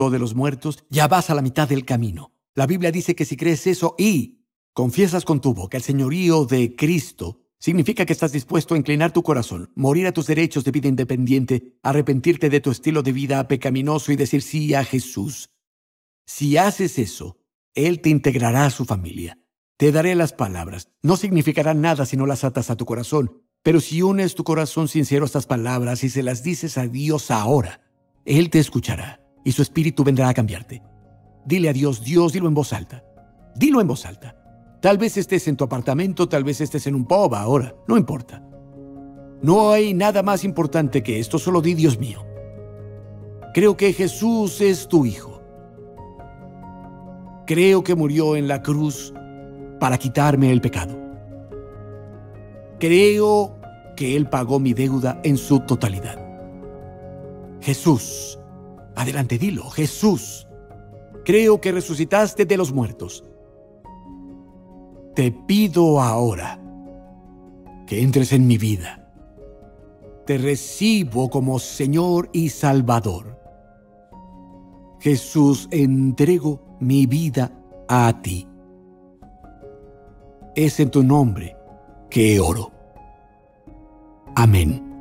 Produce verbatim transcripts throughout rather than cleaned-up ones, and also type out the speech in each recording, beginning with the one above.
de los muertos, ya vas a la mitad del camino. La Biblia dice que si crees eso y confiesas con tu boca el señorío de Cristo, significa que estás dispuesto a inclinar tu corazón, morir a tus derechos de vida independiente, arrepentirte de tu estilo de vida pecaminoso y decir sí a Jesús. Si haces eso, Él te integrará a su familia. Te daré las palabras. No significarán nada si no las atas a tu corazón. Pero si unes tu corazón sincero a estas palabras y se las dices a Dios ahora, Él te escuchará y su espíritu vendrá a cambiarte. Dile a Dios, Dios, dilo en voz alta. Dilo en voz alta. Tal vez estés en tu apartamento, tal vez estés en un pub ahora. No importa. No hay nada más importante que esto. Solo di, Dios mío, creo que Jesús es tu Hijo. Creo que murió en la cruz para quitarme el pecado. Creo que Él pagó mi deuda en su totalidad. Jesús, adelante, dilo, Jesús, creo que resucitaste de los muertos. Te pido ahora que entres en mi vida. Te recibo como Señor y Salvador. Jesús, entrego mi vida a ti. Es en tu nombre que oro. Amén.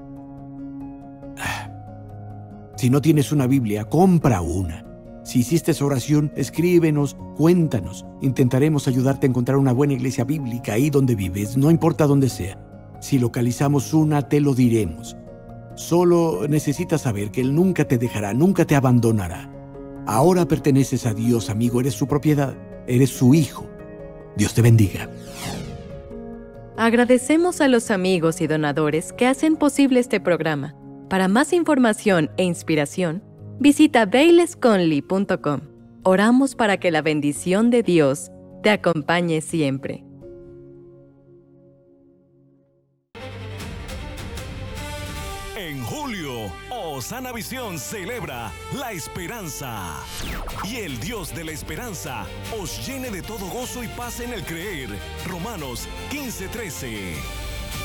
Si no tienes una Biblia, compra una. Si hiciste esa oración, escríbenos, cuéntanos. Intentaremos ayudarte a encontrar una buena iglesia bíblica ahí donde vives, no importa dónde sea. Si localizamos una, te lo diremos. Solo necesitas saber que Él nunca te dejará, nunca te abandonará. Ahora perteneces a Dios, amigo, eres su propiedad, eres su hijo. Dios te bendiga. Agradecemos a los amigos y donadores que hacen posible este programa. Para más información e inspiración, visita bailey conley punto com. Oramos para que la bendición de Dios te acompañe siempre. En julio, Osana Visión celebra la esperanza. Y el Dios de la esperanza os llene de todo gozo y paz en el creer. Romanos quince trece.